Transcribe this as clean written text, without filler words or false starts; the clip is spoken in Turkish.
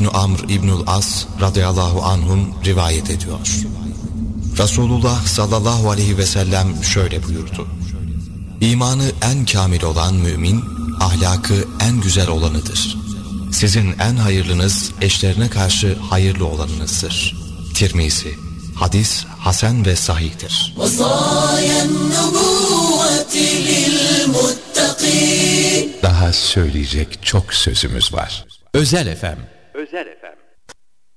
İbn Amr İbnül As radıyallahu anhum rivayet ediyor. Resulullah sallallahu aleyhi ve sellem şöyle buyurdu: İmanı en kamil olan mümin, ahlakı en güzel olanıdır. Sizin en hayırlınız eşlerine karşı hayırlı olanınızdır. Tirmizi. Hadis hasen ve sahihtir. Daha söyleyecek çok sözümüz var. Özel FM.